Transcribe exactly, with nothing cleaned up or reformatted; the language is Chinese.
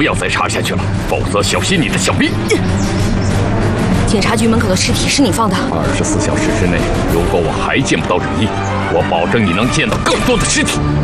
不要再查下去了，否则小心你的小命。 检察局门口的尸体是你放的？ 二十四小时之内，如果我还见不到汝意，我保证你能见到更多的尸体。